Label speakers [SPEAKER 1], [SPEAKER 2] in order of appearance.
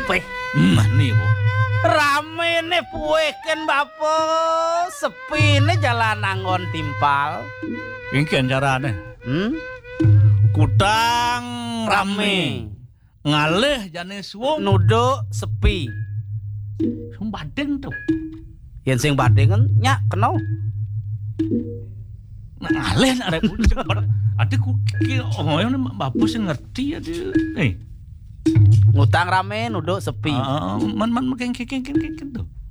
[SPEAKER 1] Weh,
[SPEAKER 2] Mani, Bu.
[SPEAKER 1] ramene pueken bapo, sepine jalan angon timpal.
[SPEAKER 2] Iki carane. Kutang rame. Ngalih jane suwung
[SPEAKER 1] Nuduk sepi.
[SPEAKER 2] sing badeng tuh.
[SPEAKER 1] Yen sing badengen nyak kena.
[SPEAKER 2] Ngalih arek ade ku ngono bapak sing ngerti ade.
[SPEAKER 1] Ngutang rame nuduk sepi.
[SPEAKER 2] Man keng tuh.